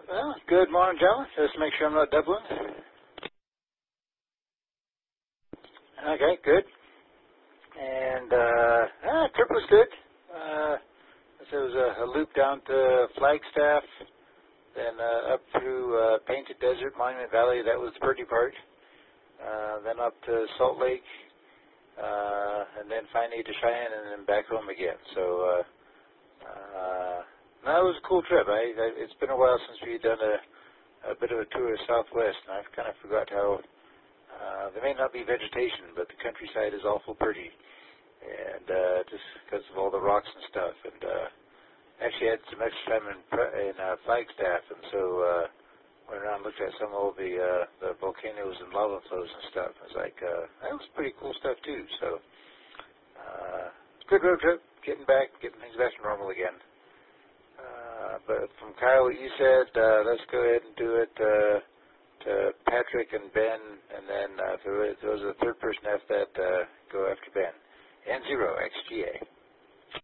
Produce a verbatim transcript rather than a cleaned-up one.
Well, good morning, gentlemen. Just to make sure I'm not doubling. Okay, good. And, uh, ah, trip was good. Uh, so it was a, a loop down to Flagstaff, then uh, up through uh, Painted Desert, Monument Valley. That was the pretty part. Uh, then up to Salt Lake, uh, and then finally to Cheyenne, and then back home again. So, uh, uh, no, it was a cool trip. I, I, it's been a while since we've done a a bit of a tour of Southwest, and I've kind of forgot how, uh, there may not be vegetation, but the countryside is awful pretty, and uh, just because of all the rocks and stuff, and uh, actually had some extra time in, in uh, Flagstaff, and so uh, went around and looked at some of the, uh, the volcanoes and lava flows and stuff. It was like, uh, that was pretty cool stuff too, so uh, it's a good road trip, getting back, getting things back to normal again. Uh, but from Kyle, what you said, uh, let's go ahead and do it uh, to Patrick and Ben, and then uh, if there was a third person after that, uh, go after Ben. N zero X G A.